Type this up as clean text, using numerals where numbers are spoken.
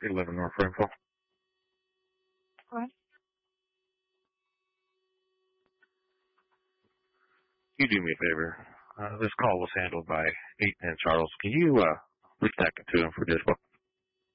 11 North Rainfall. What? Can you do me a favor? This call was handled by 810 Charles. Can you reconnect it to him for just